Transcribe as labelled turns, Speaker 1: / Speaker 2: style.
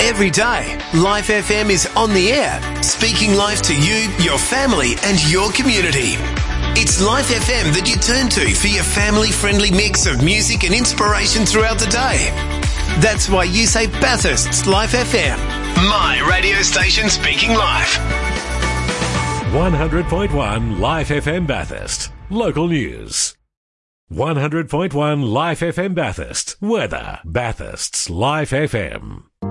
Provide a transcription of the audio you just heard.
Speaker 1: Every day, Life FM is on the air, speaking life to you, your family and your community. It's Life FM that you turn to for your family-friendly mix of music and inspiration throughout the day. That's why you say Bathurst's Life FM. My radio station speaking life.
Speaker 2: 100.1 Life FM Bathurst. Local news. 100.1 Life FM Bathurst. Weather. Bathurst's Life FM.